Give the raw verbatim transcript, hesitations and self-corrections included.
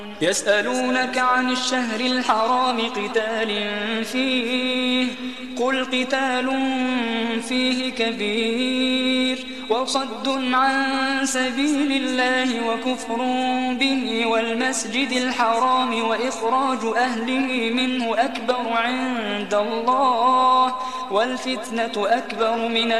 يسألونك عن الشهر الحرام قتال فيه قل قتال فيه كبير وصد عن سبيل الله وكفر به والمسجد الحرام وإخراج أهله منه أكبر عند الله والفتنة أكبر من